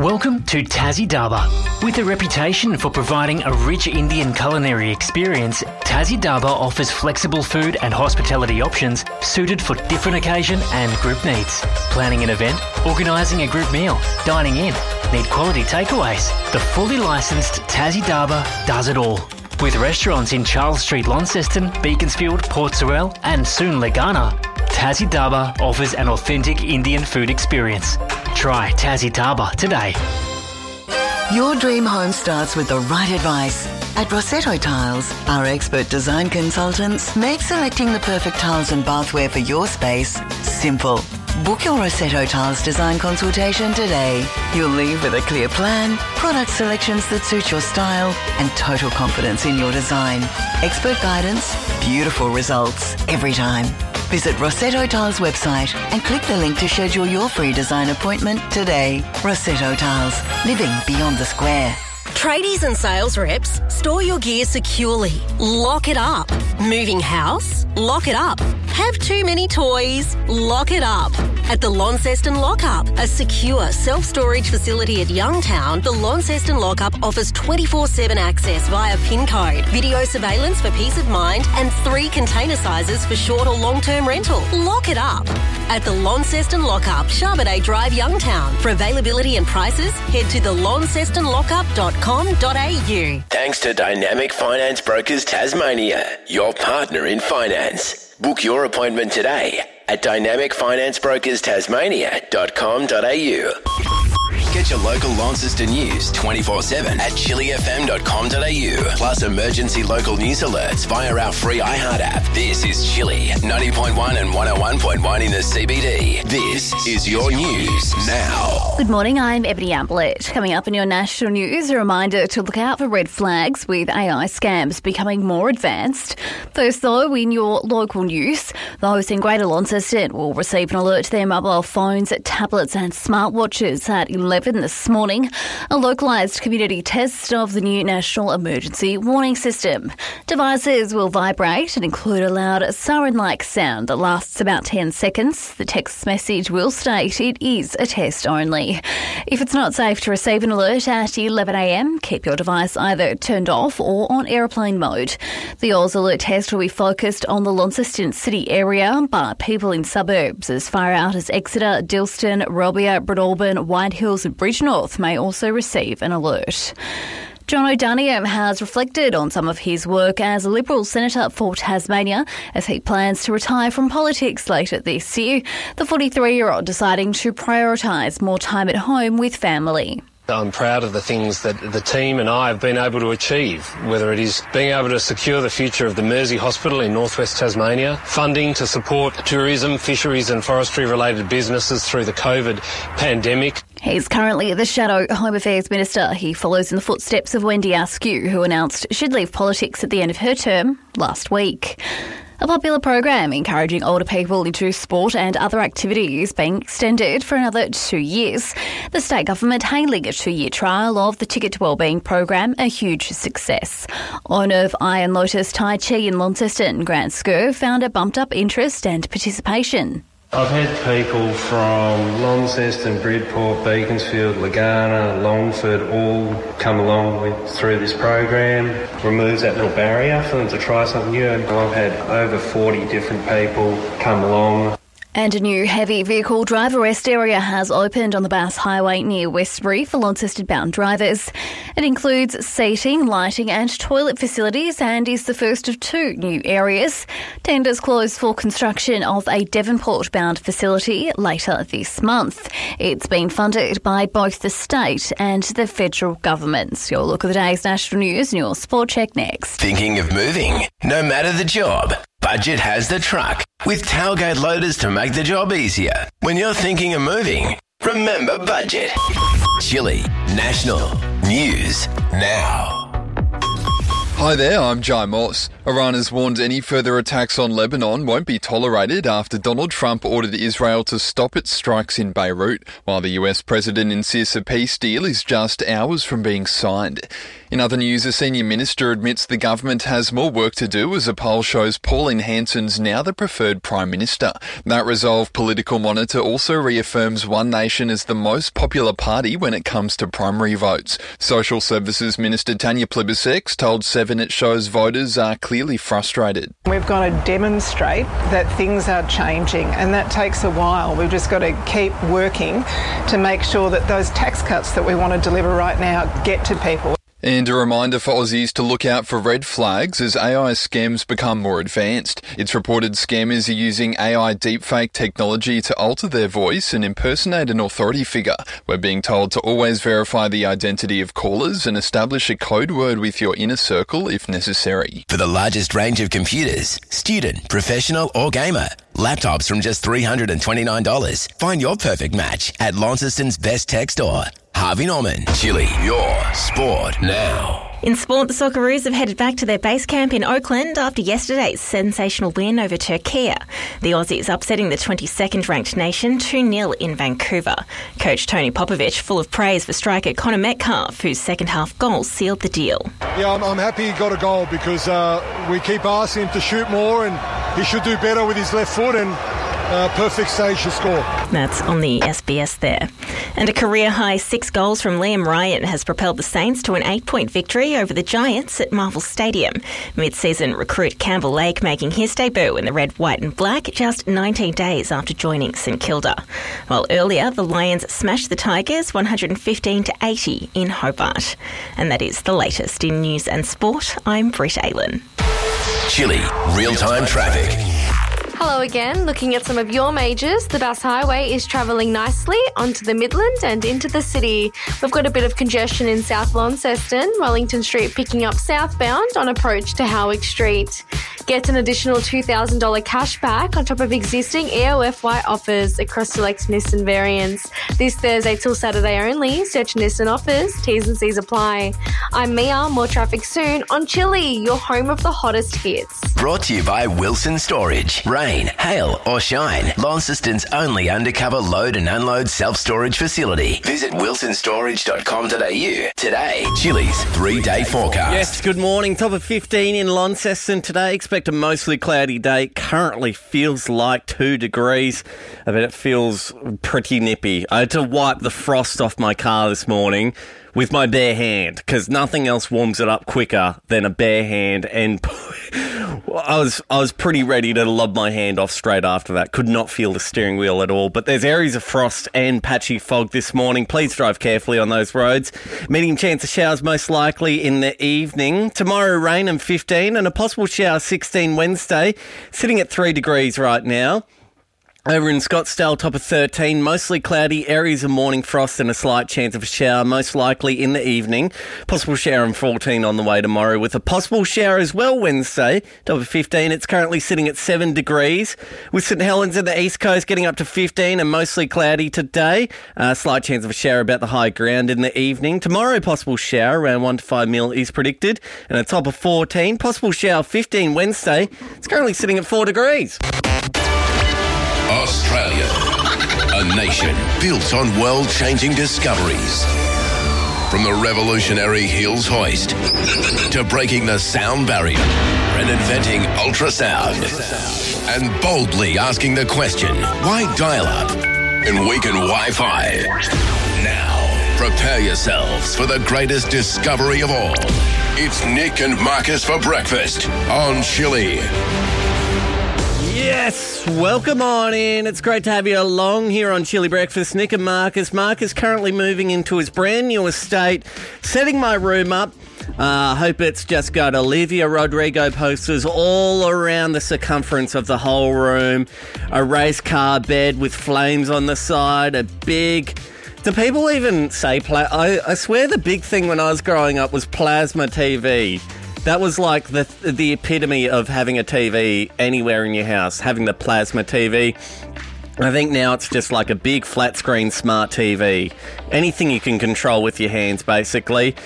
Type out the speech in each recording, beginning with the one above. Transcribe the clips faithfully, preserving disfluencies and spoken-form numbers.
Welcome to Tassie Dhaba. With a reputation for providing a rich Indian culinary experience, Tassie Dhaba offers flexible food and hospitality options suited for different occasion and group needs. Planning an event, organising a group meal, dining in, need quality takeaways. The fully licensed Tassie Dhaba does it all. With restaurants in Charles Street, Launceston, Beaconsfield, Port Sorell and soon Legana, Tassie Dhaba offers an authentic Indian food experience. Try Tassie Dhaba today. Your dream home starts with the right advice. At Rossetto Tiles, our expert design consultants make selecting the perfect tiles and bathware for your space simple. Book your Rossetto Tiles design consultation today. You'll leave with a clear plan, product selections that suit your style, and total confidence in your design. Expert guidance, beautiful results every time. Visit Rossetto Tiles website and click the link to schedule your free design appointment today. Rossetto Tiles, living beyond the square. Tradies and sales reps, store your gear securely. Lock it up. Moving house? Lock it up. Have too many toys? Lock it up. At the Launceston Lockup, a secure self-storage facility at Youngtown, the Launceston Lockup offers twenty-four seven access via PIN code, video surveillance for peace of mind, and three container sizes for short or long-term rental. Lock it up. At the Launceston Lockup, Charbonnet Drive, Youngtown. For availability and prices, head to the launceston lockup dot com dot a u. Thanks to Dynamic Finance Brokers Tasmania, your partner in finance. Book your appointment today at dynamic finance brokers tasmania dot com dot a u. Get your local Launceston news twenty-four seven at chili f m dot com dot a u. Plus emergency local news alerts via our free iHeart app. This is Chili, ninety point one and one oh one point one in the C B D. This is your news now. Good morning, I'm Ebony Amplet. Coming up in your national news, a reminder to look out for red flags with A I scams becoming more advanced. First though, in your local news, those in Greater Launceston will receive an alert to their mobile phones, tablets and smartwatches at eleven this morning. A localised community test of the new National Emergency Warning System. Devices will vibrate and include a loud siren-like sound that lasts about ten seconds. The text message will state it is a test only. If it's not safe to receive an alert at eleven a m, keep your device either turned off or on airplane mode. The Oz Alert test will be focused on the Launceston city area, but people in suburbs as far out as Exeter, Dilston, Robbia, Breadalbane, White Hills and Bridgenorth may also receive an alert. John O'Donoghue has reflected on some of his work as a Liberal Senator for Tasmania as he plans to retire from politics later this year. The forty-three-year-old deciding to prioritise more time at home with family. I'm proud of the things that the team and I have been able to achieve, whether it is being able to secure the future of the Mersey Hospital in northwest Tasmania, funding to support tourism, fisheries and forestry related businesses through the COVID pandemic. He's currently the Shadow Home Affairs Minister. He follows in the footsteps of Wendy Askew, who announced she'd leave politics at the end of her term last week. A popular program encouraging older people into sport and other activities being extended for another two years. The state government hailing a two-year trial of the Ticket to Wellbeing program a huge success. Owner of Iron Lotus Tai Chi in Launceston, Grant Skur, found a bumped-up interest and participation. I've had people from Launceston, Bridport, Beaconsfield, Legana, Longford all come along with, through this program. Removes that little barrier for them to try something new. And I've had over forty different people come along. And a new heavy vehicle driver rest area has opened on the Bass Highway near Westbury for Launceston-bound drivers. It includes seating, lighting and toilet facilities and is the first of two new areas. Tenders close for construction of a Devonport-bound facility later this month. It's been funded by both the state and the federal governments. Your look at the day's national news and your Sport Check next. Thinking of moving? No matter the job, Budget has the truck with tailgate loaders to make the job easier. When you're thinking of moving, remember Budget. Chili National News Now. Hi there, I'm Jai Moss. Iran has warned any further attacks on Lebanon won't be tolerated after Donald Trump ordered Israel to stop its strikes in Beirut, while the U S president insists a peace deal is just hours from being signed. In other news, a senior minister admits the government has more work to do as a poll shows Pauline Hanson's now the preferred Prime Minister. That Resolve political monitor also reaffirms One Nation as the most popular party when it comes to primary votes. Social Services Minister Tanya Plibersek told Seven it shows voters are clearly frustrated. We've got to demonstrate that things are changing, and that takes a while. We've just got to keep working to make sure that those tax cuts that we want to deliver right now get to people. And a reminder for Aussies to look out for red flags as A I scams become more advanced. It's reported scammers are using A I deepfake technology to alter their voice and impersonate an authority figure. We're being told to always verify the identity of callers and establish a code word with your inner circle if necessary. For the largest range of computers, student, professional or gamer, laptops from just three hundred twenty-nine dollars. Find your perfect match at Launceston's Best Tech Store. Harvey Norman, Chile, your sport now. In sport, the Socceroos have headed back to their base camp in Oakland after yesterday's sensational win over Turkey. The Aussies upsetting the twenty-second ranked nation two nil in Vancouver. Coach Tony Popovich full of praise for striker Connor Metcalf, whose second half goal sealed the deal. Yeah, I'm, I'm happy he got a goal because uh, we keep asking him to shoot more and he should do better with his left foot, and Uh, perfect stage to score. That's on the S B S there. And a career-high six goals from Liam Ryan has propelled the Saints to an eight-point victory over the Giants at Marvel Stadium. Mid-season recruit Campbell Lake making his debut in the red, white and black just nineteen days after joining St Kilda. While earlier, the Lions smashed the Tigers one hundred fifteen to eighty in Hobart. And that is the latest in news and sport. I'm Britt Aylen. Chile, real-time traffic. Hello again. Looking at some of your majors, the Bass Highway is travelling nicely onto the Midland and into the city. We've got a bit of congestion in South Launceston, Wellington Street picking up southbound on approach to Howick Street. Get an additional two thousand dollars cash back on top of existing E O F Y offers across select Nissan variants. This Thursday till Saturday only. Search Nissan offers. T's and C's apply. I'm Mia. More traffic soon on Chile, your home of the hottest hits. Brought to you by Wilson Storage. Rain, hail or shine, Launceston's only undercover load and unload self-storage facility. Visit wilson storage dot com dot a u today. Chile's three-day forecast. Yes, good morning. Top of fifteen in Launceston today. Expect a mostly cloudy day. Currently feels like two degrees. I bet it feels pretty nippy. I had to wipe the frost off my car this morning with my bare hand because nothing else warms it up quicker than a bare hand, and I was I was pretty ready to lob my hand off straight after that. Could not feel the steering wheel at all. But there's areas of frost and patchy fog this morning. Please drive carefully on those roads. Medium chance of showers most likely in the evening. Tomorrow rain and fifteen, and a possible shower sixteen Wednesday. Sitting at three degrees right now. Over in Scottsdale, top of thirteen, mostly cloudy, areas of morning frost and a slight chance of a shower, most likely in the evening. Possible shower and fourteen on the way tomorrow, with a possible shower as well Wednesday, top of fifteen. It's currently sitting at seven degrees, with St Helens at the east coast getting up to fifteen and mostly cloudy today. Uh, slight chance of a shower about the high ground in the evening. Tomorrow, possible shower around one to five mil is predicted, and a top of fourteen. Possible shower fifteen Wednesday. It's currently sitting at four degrees. Australia, a nation built on world-changing discoveries. From the revolutionary Hills hoist to breaking the sound barrier and inventing ultrasound and boldly asking the question, why dial-up and weaken Wi-Fi? Now, prepare yourselves for the greatest discovery of all. It's Nick and Marcus for breakfast on Chile. Yes, welcome on in. It's great to have you along here on Chili Breakfast. Nick and Marcus. Mark is currently moving into his brand new estate, setting my room up. I uh, hope it's just got Olivia Rodrigo posters all around the circumference of the whole room, a race car bed with flames on the side, a big... Do people even say... Pla- I, I swear the big thing when I was growing up was plasma T V. That was like the the epitome of having a T V anywhere in your house, having the plasma T V. I think now it's just like a big flat screen smart T V. Anything you can control with your hands, basically.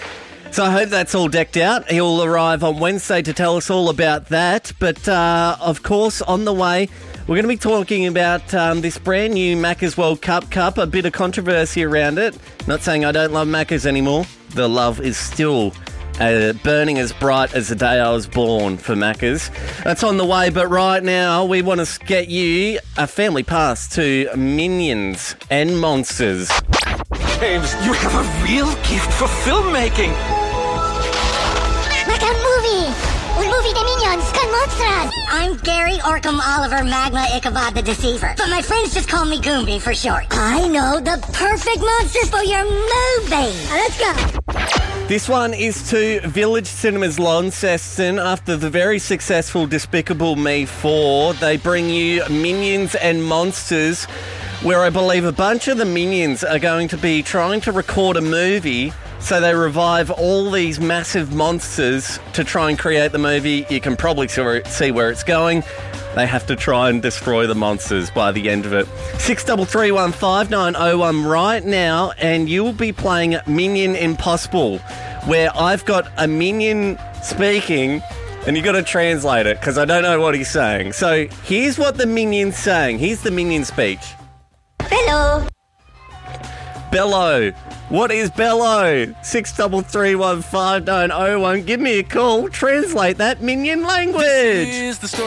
So I hope that's all decked out. He'll arrive on Wednesday to tell us all about that. But, uh, of course, on the way, we're going to be talking about um, this brand new Macca's World Cup Cup, a bit of controversy around it. Not saying I don't love Macca's anymore. The love is still uh, burning as bright as the day I was born for Macca's. That's on the way, but right now we want to get you a family pass to Minions and Monsters. James, you have a real gift for filmmaking. Like a movie. Un movie de Minions con monsters. I'm Gary Orkham Oliver Magma Ichabod the Deceiver, but my friends just call me Goomby for short. I know the perfect monsters for your movie. Now let's go. This one is to Village Cinemas Launceston. After the very successful Despicable Me four, they bring you Minions and Monsters, where I believe a bunch of the Minions are going to be trying to record a movie, so they revive all these massive monsters to try and create the movie. You can probably see where it's going. They have to try and destroy the monsters by the end of it. six three three one five nine oh one right now, and you'll be playing Minion Impossible, where I've got a minion speaking, and you've got to translate it, because I don't know what he's saying. So here's what the minion's saying. Here's the minion speech. Bello. Bello. What is bello? six three three one five nine oh one. Give me a call. Translate that minion language. This is the story.